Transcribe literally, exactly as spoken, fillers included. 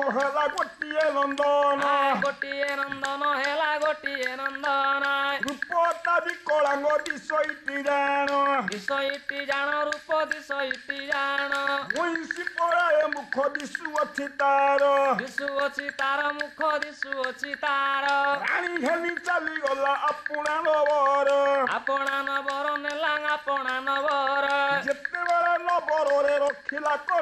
ହେଲା ଗୋଟିଏ ନନ୍ଦନ ଗୋଟିଏ ନନ୍ଦନ ହେଲା ଗୋଟିଏ ନନ୍ଦନ ରୂପତା ବିକଳାଙ୍ଗ ଦିଶଇଟି ଜାଣ ଦିଶଇଟି ଜାଣ ରୂପ ଦିଶଇଟି ଜାଣ ମଇଁଷି ପଳାଏ ମୁଖ ଦିଶୁଅଛି ତାର ଦିଶୁଅଛି ତାର ମୁଖ ଦିଶୁଅଛି ତାର ରାଣୀ ଘେନି ଚାଲିଗଲା ଆପଣା ନବର ଆପଣା ନବର ନେଲା ଆପଣା ନବର ଯେତେବେଳେ ନବରରେ ରଖିଲା